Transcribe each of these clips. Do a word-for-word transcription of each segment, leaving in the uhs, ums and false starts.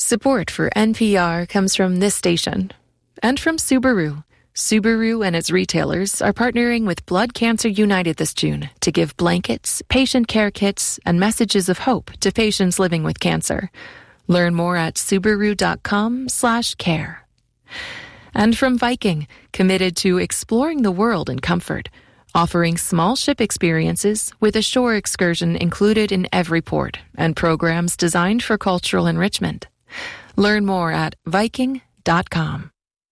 Support for N P R comes from this station and from Subaru. Subaru and its retailers are partnering with Blood Cancer United this June to give blankets, patient care kits, and messages of hope to patients living with cancer. Learn more at subaru.com slash care. And from Viking, committed to exploring the world in comfort, offering small ship experiences with a shore excursion included in every port and programs designed for cultural enrichment. Learn more at viking dot com.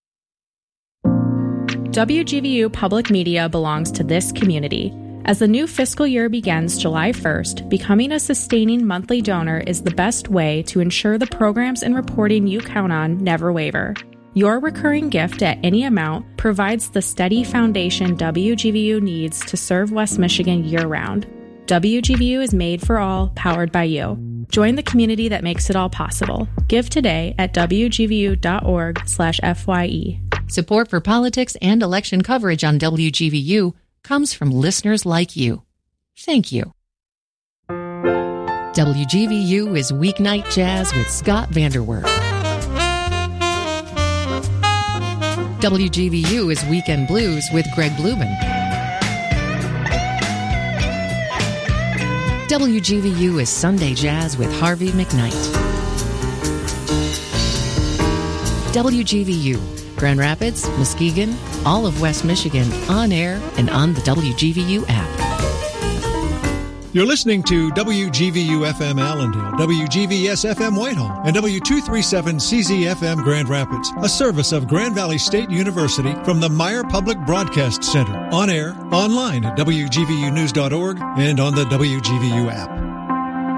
W G V U Public Media belongs to this community. As the new fiscal year begins July first, becoming a sustaining monthly donor is the best way to ensure the programs and reporting you count on never waver. Your recurring gift at any amount provides the steady foundation W G V U needs to serve West Michigan year-round. W G V U is made for all, powered by you. Join the community that makes it all possible. Give today at w g v u dot org slash f y e. Support for politics and election coverage on W G V U comes from listeners like you. Thank you. W G V U is Weeknight Jazz with Scott Vanderwerf. W G V U is Weekend Blues with Greg Blumen. W G V U is Sunday Jazz with Harvey McKnight. W G V U, Grand Rapids, Muskegon, all of West Michigan, on air and on the W G V U app. You're listening to W G V U F M Allendale, W G V S F M Whitehall, and W two thirty-seven C Z F M Grand Rapids, a service of Grand Valley State University from the Meyer Public Broadcast Center. On air, online at w g v u news dot org, and on the W G V U app.